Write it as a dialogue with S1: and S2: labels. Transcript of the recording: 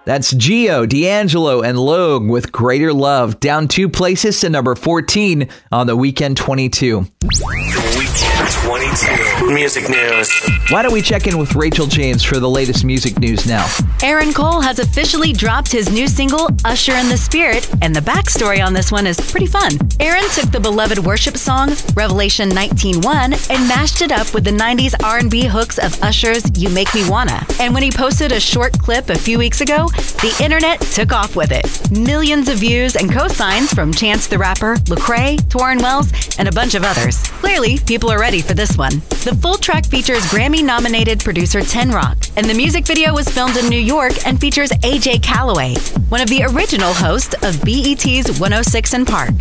S1: That's Gio, D'Angelo, and Logue with Greater Love, down 2 places to number 14 on the Weekend 22.
S2: Weekend 22 Music News.
S1: Why don't we check in with Rachel James for the latest music news now?
S3: Aaron Cole has officially dropped his new single, Usher in the Spirit, and the backstory on this one is pretty fun. Aaron took the beloved worship song, Revelation 19:1, and mashed it up with the 90s R&B hooks of Usher's You Make Me Wanna. And when he posted a short clip a few weeks ago, the internet took off with it. Millions of views and cosigns from Chance the Rapper, Lecrae, Torrin Wells, and a bunch of others. Clearly, people are ready for this one. The full track features Grammy-nominated producer Ten Rock, and the music video was filmed in New York and features AJ Calloway, one of the original hosts of BET's 106 & Park.